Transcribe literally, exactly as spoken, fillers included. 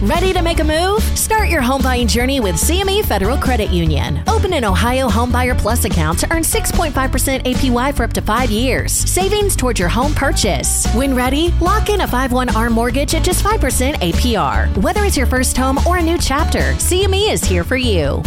Ready to make a move? Start your home buying journey with C M E Federal Credit Union. Open an Ohio Homebuyer Plus account to earn six point five percent A P Y for up to five years. Savings towards your home purchase. When ready, lock in a five one R mortgage at just five percent A P R. Whether it's your first home or a new chapter, C M E is here for you.